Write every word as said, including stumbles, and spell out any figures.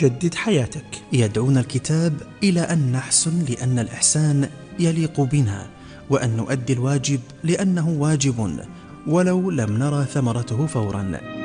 جدد حياتك. يدعونا الكتاب إلى أن نحسن لأن الإحسان يليق بنا، وأن نؤدي الواجب لأنه واجب ولو لم نرى ثمرته فورا.